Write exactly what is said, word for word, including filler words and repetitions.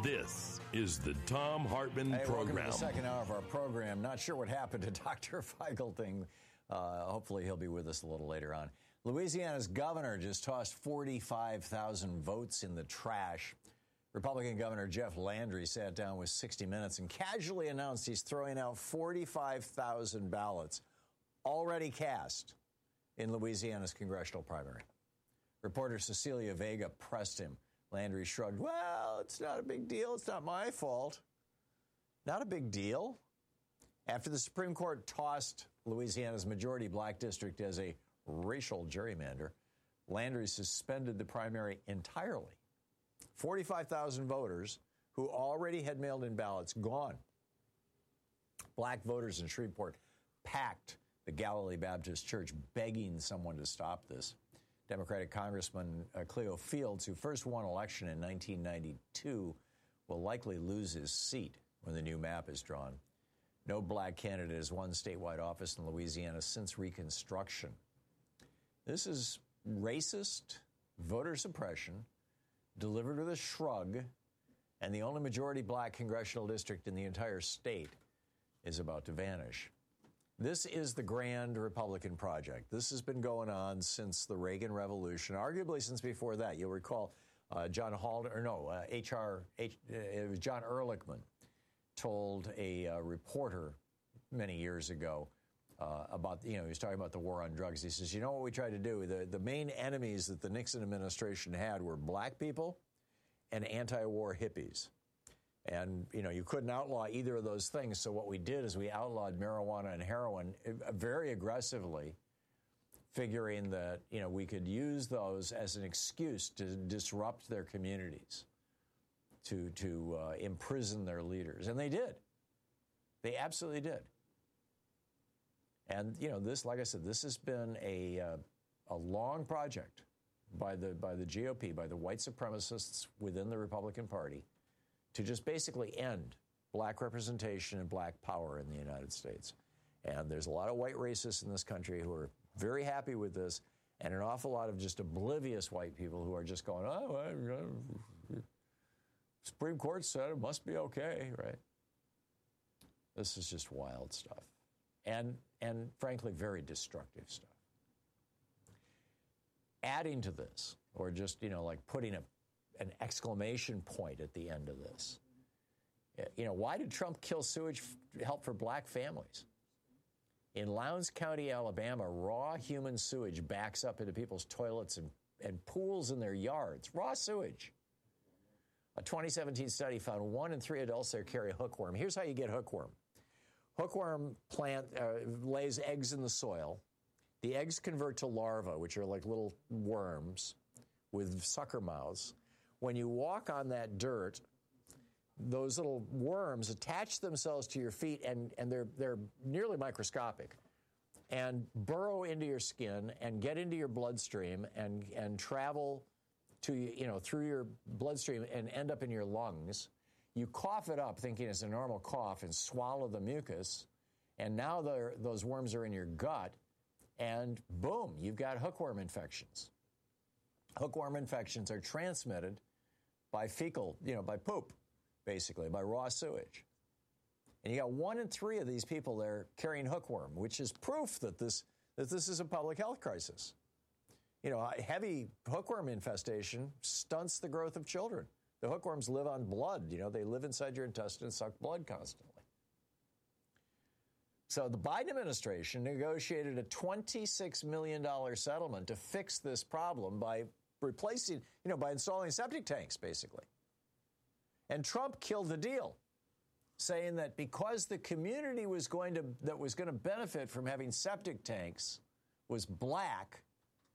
This is the Thom Hartmann hey, Program. Welcome to the second hour of our program. Not sure what happened to Doctor Feigelting. Uh, hopefully he'll be with us a little later on. Louisiana's governor just tossed forty-five thousand votes in the trash. Republican Governor Jeff Landry sat down with sixty minutes and casually announced he's throwing out forty-five thousand ballots already cast in Louisiana's congressional primary. Reporter Cecilia Vega pressed him. Landry shrugged. Well, it's not a big deal. It's not my fault. Not a big deal. After the Supreme Court tossed Louisiana's majority black district as a racial gerrymander, Landry suspended the primary entirely. forty-five thousand voters who already had mailed in ballots gone. Black voters in Shreveport packed the Galilee Baptist Church begging someone to stop this. Democratic Congressman uh, Cleo Fields, who first won election in nineteen ninety-two, will likely lose his seat when the new map is drawn. No black candidate has won statewide office in Louisiana since Reconstruction. This is racist voter suppression delivered with a shrug, and the only majority black congressional district in the entire state is about to vanish. This is the grand Republican project. This has been going on since the Reagan Revolution, arguably since before that. You'll recall uh, John Haldeman, or no, uh, H R, H, uh, it was John Ehrlichman told a uh, reporter many years ago uh, about, you know, he was talking about the war on drugs. He says, you know what we tried to do? The, the main enemies that the Nixon administration had were black people and anti-war hippies. And, you know, you couldn't outlaw either of those things. So what we did is we outlawed marijuana and heroin very aggressively, figuring that, you know, we could use those as an excuse to disrupt their communities, to to uh, imprison their leaders. And they did. They absolutely did. And, you know, this, like I said, this has been a uh, a long project by the by the G O P, by the white supremacists within the Republican Party, to just basically end black representation and black power in the United States. And there's a lot of white racists in this country who are very happy with this, and an awful lot of just oblivious white people who are just going, oh, well, Supreme Court said it must be okay, right? This is just wild stuff. And, and frankly, very destructive stuff. Adding to this, or just, you know, like putting a an exclamation point at the end of this. You know, why did Trump kill sewage help for black families? In Lowndes County, Alabama, raw human sewage backs up into people's toilets and, and pools in their yards. Raw sewage. A twenty seventeen study found one in three adults there carry hookworm. Here's how you get hookworm. Hookworm plant uh, lays eggs in the soil. The eggs convert to larvae, which are like little worms with sucker mouths. When you walk on that dirt, those little worms attach themselves to your feet, and, and they're they're nearly microscopic, and burrow into your skin and get into your bloodstream and and travel to, you know, through your bloodstream and end up in your lungs. You cough it up thinking it's a normal cough and swallow the mucus, and now those worms are in your gut, and boom, you've got hookworm infections. Hookworm infections are transmitted by fecal, you know, by poop, basically, by raw sewage. And you got one in three of these people there carrying hookworm, which is proof that this that this is a public health crisis. You know, heavy hookworm infestation stunts the growth of children. The hookworms live on blood. You know, they live inside your intestine and suck blood constantly. So the Biden administration negotiated a twenty-six million dollars settlement to fix this problem by replacing, you know, by installing septic tanks, basically. And Trump killed the deal, saying that because the community was going to that was going to benefit from having septic tanks was black,